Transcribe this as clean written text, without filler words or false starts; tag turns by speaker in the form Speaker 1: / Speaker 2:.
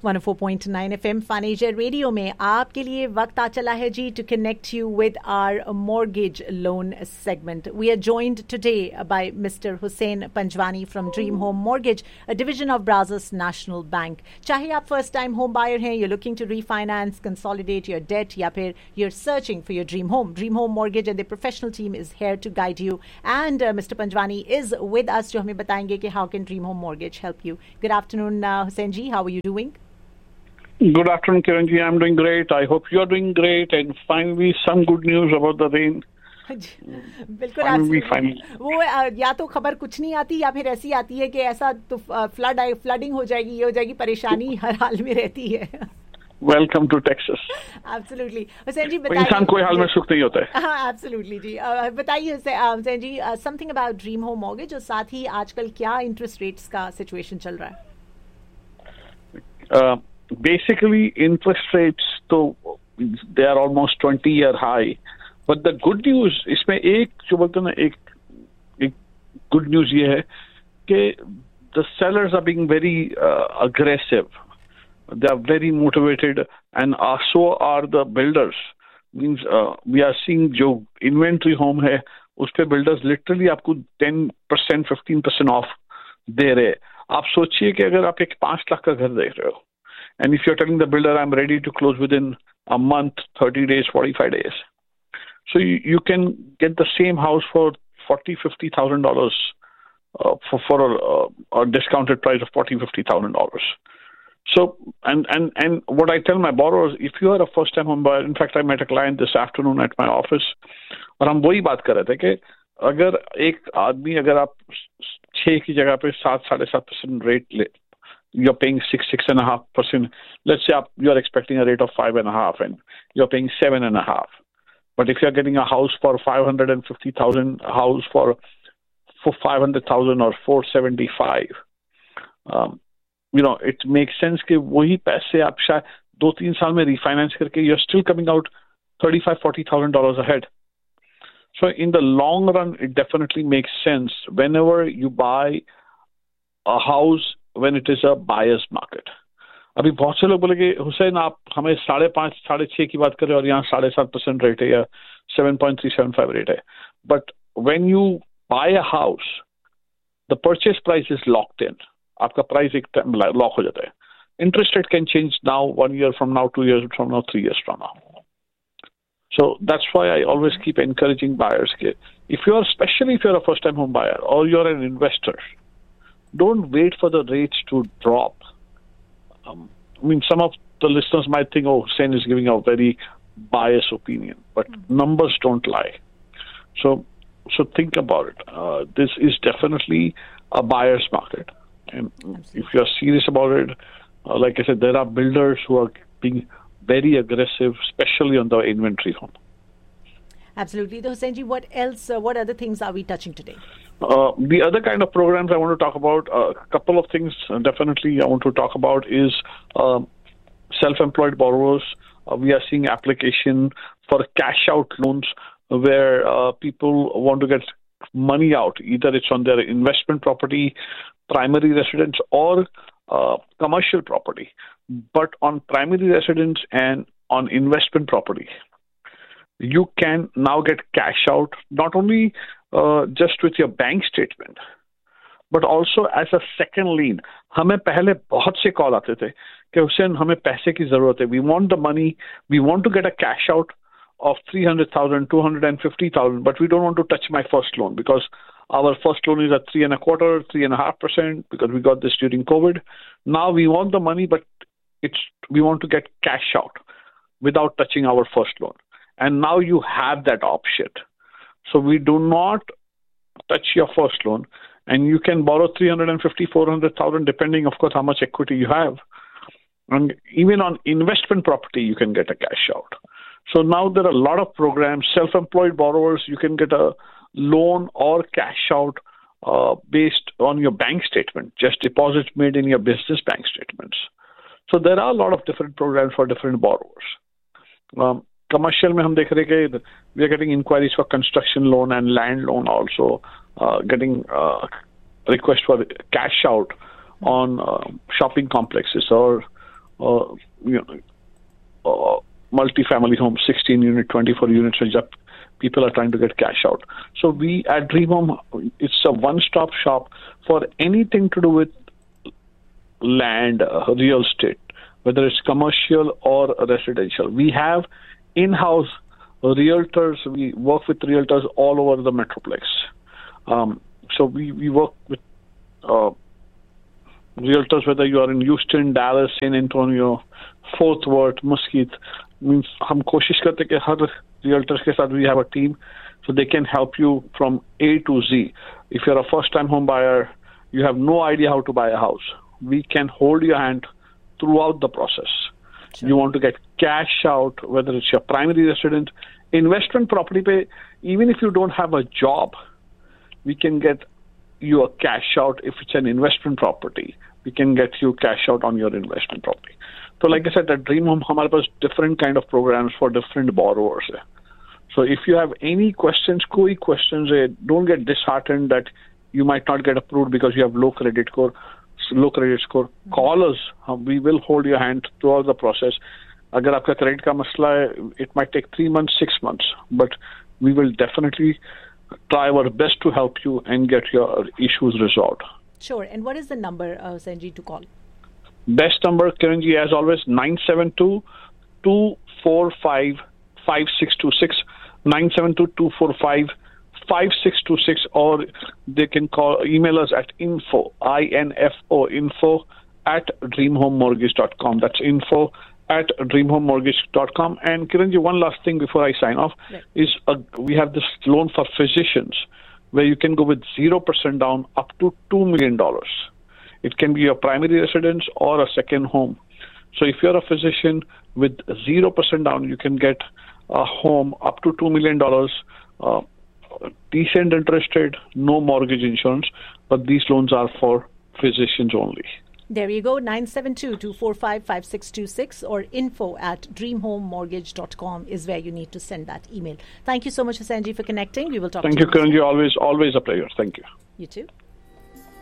Speaker 1: 104.9 FM फानेजर radio में आपके लिए वक्त आ चला है जी to connect you with our mortgage loan segment. We are joined today by Mr. Hussain Panjwani from Dream Home Mortgage, a division of Brazos National Bank. चाहे आप first time home buyer हैं, you're looking to refinance, consolidate your debt, या फिर you're searching for your dream home. Dream Home Mortgage and the professional team is here to guide you. And Mr. Panjwani is with us जो हमें बताएंगे कि how can Dream Home Mortgage help you. Good afternoon, Hussain ji. How are you doing?
Speaker 2: Good afternoon, Kiranji. I'm doing great. I hope you're doing great. And finally, some good news about the rain.
Speaker 1: बिल्कुल वो या तो खबर कुछ नहीं आती या फिर ऐसी आती है कि ऐसा तो फ्लडिंग हो जाएगी, ये हो जाएगी, परेशानी हर हाल में रहती है.
Speaker 2: Welcome to Texas.
Speaker 1: Absolutely. Hussain जी बताइए.
Speaker 2: इंसान कोई हाल में सुख नहीं होता है.
Speaker 1: हाँ, एब्सोल्युटली जी. बताइए हुसैन जी something about dream home mortgage और साथ ही आजकल क्या इंटरेस्ट रेट्स का सिचुएशन चल रहा है.
Speaker 2: Basically, interest rates, so they are almost 20-year high. But the good news, इसमें एक जो बोलते हैं ना एक good news ये है कि the sellers are being very aggressive. They are very motivated, and so are the builders. Means we are seeing जो inventory home है उस पे builders literally आपको 10%, 15% off दे रहे. आप सोचिए कि अगर आप एक 5 लाख का घर देख रहे हो. And if you're telling the builder, I'm ready to close within a month, 30 days, 45 days. So you can get the same house for $40,000-$50,000 for a discounted price of $40,000-$50,000. So, and what I tell my borrowers, if you are a first-time home buyer, in fact, I met a client this afternoon at my office, और हम वही बात कर रहे थे कि अगर एक आदमी अगर आप 6 की जगह पे 7-7.5% रेट ले, you're paying 6.5%. Let's say you're expecting a rate of 5.5 and you're paying 7.5. But if you're getting a house for $550,000, house for $500,000 or $475, it makes sense कि वही पैसे आप शायद 2-3 साल में refinance करके you're still coming out $35,000-$40,000 ahead. So in the long run, it definitely makes sense whenever you buy a house when it is a buyer's market. अभी बहुत से लोग बोलेंगे हुसैन आप हमें 5.5-6.5 की बात करें और यहाँ 7.5% रेट है या 7.375 रेट है. But when you buy a house, the purchase price is locked in. आपका प्राइस एक टाइम लॉक हो जाता है. Interest rate can change now, 1 year from now, 2 years from now, 3 years from now. So that's why I always keep encouraging buyers. Especially if you're a first-time home buyer or you're an investor, don't wait for the rates to drop. Some of the listeners might think, oh, Hussain is giving a very biased opinion, but numbers don't lie. So think about it. This is definitely a buyer's market. And if you're serious about it, like I said, there are builders who are being very aggressive, especially on the inventory home.
Speaker 1: Absolutely. So, Hussain ji, what else, what other things are we touching today?
Speaker 2: The other kind of programs I want to talk about, a couple of things definitely I want to talk about is self-employed borrowers. We are seeing application for cash out loans where people want to get money out. Either it's on their investment property, primary residence, or commercial property. But on primary residence and on investment property, you can now get cash out, not only just with your bank statement, but also as a second lien. हमें पहले बहुत से call आते थे कि हुसैन हमें पैसे की जरूरत है. We want the money. We want to get a cash out of 300,000, 250,000, but we don't want to touch my first loan because our first loan is at 3.25%, 3.5% because we got this during COVID. Now we want the money, but we want to get cash out without touching our first loan. And now you have that option. So we do not touch your first loan, and you can borrow 350, 400,000, depending, of course, how much equity you have. And even on investment property, you can get a cash out. So now there are a lot of programs. Self-employed borrowers, you can get a loan or cash out based on your bank statement, just deposits made in your business bank statements. So there are a lot of different programs for different borrowers. Commercial में हम देख रहे कि we are getting inquiries for construction loan and land loan also, getting requests for cash out on shopping complexes or multi-family homes, 16 unit, 24 units, and people are trying to get cash out. So we at Dream Home, it's a one-stop shop for anything to do with land, real estate, whether it's commercial or residential. We have in-house realtors. We work with realtors all over the Metroplex. So we work with realtors, whether you are in Houston, Dallas, San Antonio, Fort Worth, Mesquite. Means हम कोशिश करते कि हर realtors के साथ we have a team so they can help you from A to Z. If you're a first-time home buyer, you have no idea how to buy a house, we can hold your hand throughout the process. Sure. You want to get cash out, whether it's your primary residence, investment property pay, even if you don't have a job, we can get you a cash out. If it's an investment property, we can get you cash out on your investment property. So like I said, at Dream Home, हमारे पास different kind of programs for different borrowers. So if you have any questions, कोई questions, don't get disheartened that you might not get approved because you have low credit score. Call us. We will hold your hand throughout the process. अगर आपका credit का मसला है, it might take 3 months, 6 months, but we will definitely try our best to help you and get your issues resolved.
Speaker 1: Sure. And what is the number, Sanji, to call?
Speaker 2: Best number, Kiranji, as always, 972-245-5626, 972-245-5626, or they can email us at info at dreamhomemortgage.com. That's info at dreamhomemortgage.com. And Kiranji, one last thing before I sign off, right, is we have this loan for physicians where you can go with 0% down up to $2 million. It can be your primary residence or a second home. So if you're a physician with 0% down, you can get a home up to $2 million, decent interest rate, no mortgage insurance, but these loans are for physicians only.
Speaker 1: There you go, 972-245-5626 or info at dreamhomemortgage.com is where you need to send that email. Thank you so much, Sanji, for connecting. We will talk to you.
Speaker 2: Thank you, Kiranji. Always a pleasure. Thank you.
Speaker 1: You too.